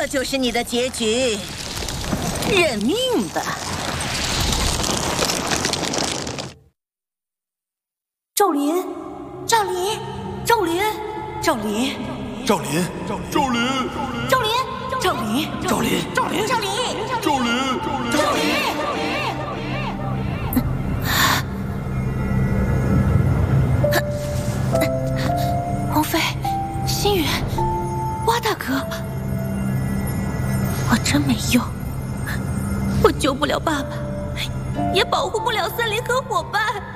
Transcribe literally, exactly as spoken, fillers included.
就是你的结局，认命吧。 赵林，赵林，赵林，赵林， 赵林，赵林， 赵林，赵林， 赵林， 赵林，赵林， 赵林， 赵林。王妃，心雨，蛙大哥，我真没用，我救不了爸爸，也保护不了森林和伙伴。